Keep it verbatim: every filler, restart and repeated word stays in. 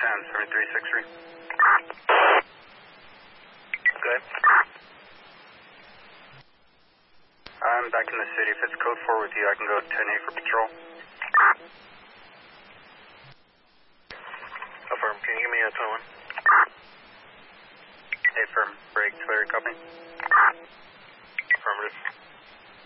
ten, seventy-three six three. Good. I'm back in the city. If it's code four with you, I can go ten eight for patrol. Affirm. Can you give me a tone? Hey, firm. Break, clear, copy. Affirmative.